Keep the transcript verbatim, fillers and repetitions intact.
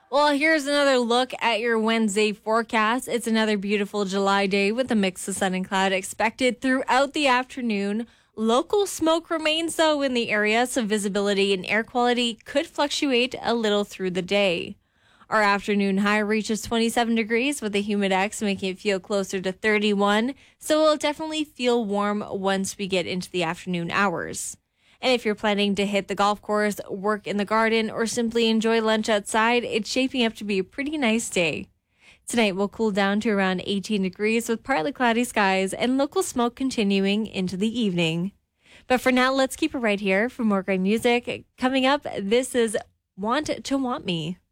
Well, here's another look at your Wednesday forecast. It's another beautiful July day with a mix of sun and cloud expected throughout the afternoon. Local smoke remains, though, in the area, so visibility and air quality could fluctuate a little through the day. Our afternoon high reaches twenty-seven degrees with a humidex making it feel closer to thirty-one, so it'll definitely feel warm once we get into the afternoon hours. And if you're planning to hit the golf course, work in the garden, or simply enjoy lunch outside, it's shaping up to be a pretty nice day. Tonight will cool down to around eighteen degrees with partly cloudy skies and local smoke continuing into the evening. But for now, let's keep it right here for more great music. Coming up, this is Want to Want Me.